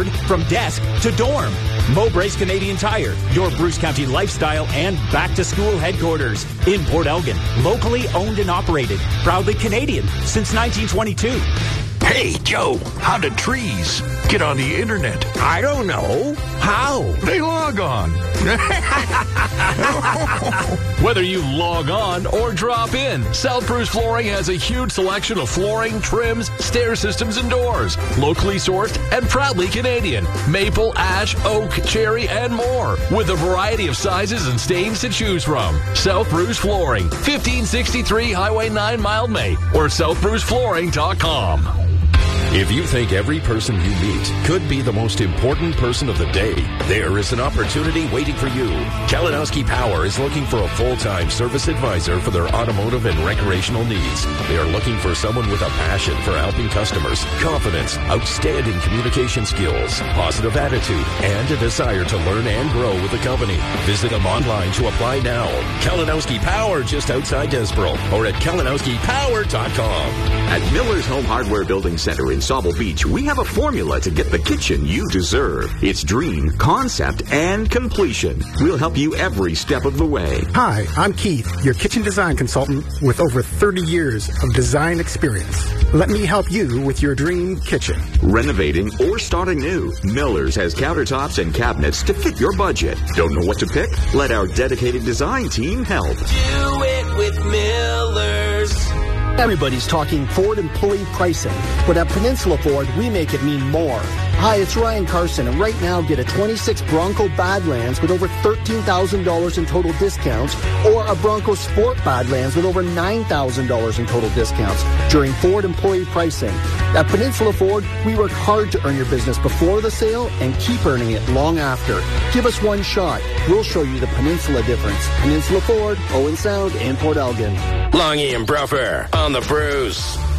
Word from desk to dorm. Mowbray's Canadian Tire, your Bruce County lifestyle and back-to-school headquarters. In Port Elgin, locally owned and operated. Proudly Canadian since 1922. Hey, Joe, how do trees get on the internet? I don't know. How? They log on. Whether you log on or drop in, South Bruce Flooring has a huge selection of flooring, trims, stair systems, and doors. Locally sourced and proudly Canadian. Maple, ash, oak, cherry, and more. With a variety of sizes and stains to choose from. South Bruce Flooring, 1563 Highway 9 Mildmay, or southbruceflooring.com. If you think every person you meet could be the most important person of the day, there is an opportunity waiting for you. Kalinowski Power is looking for a full-time service advisor for their automotive and recreational needs. They are looking for someone with a passion for helping customers, confidence, outstanding communication skills, positive attitude, and a desire to learn and grow with the company. Visit them online to apply now. Kalinowski Power, just outside Desborough, or at kalinowskipower.com. At Miller's Home Hardware Building Center in Sauble Beach, we have a formula to get the kitchen you deserve. It's dream, concept, and completion. We'll help you every step of the way. Hi, I'm Keith, your kitchen design consultant with over 30 years of design experience. Let me help you with your dream kitchen. Renovating or starting new, Miller's has countertops and cabinets to fit your budget. Don't know what to pick? Let our dedicated design team help. Do it with Miller's. Everybody's talking Ford employee pricing, but at Peninsula Ford, we make it mean more. Hi, it's Ryan Carson, and right now get a 26 Bronco Badlands with over $13,000 in total discounts, or a Bronco Sport Badlands with over $9,000 in total discounts during Ford employee pricing. At Peninsula Ford, we work hard to earn your business before the sale and keep earning it long after. Give us one shot. We'll show you the Peninsula difference. Peninsula Ford, Owen Sound, and Port Elgin. Longy and Bruffer on the Bruce.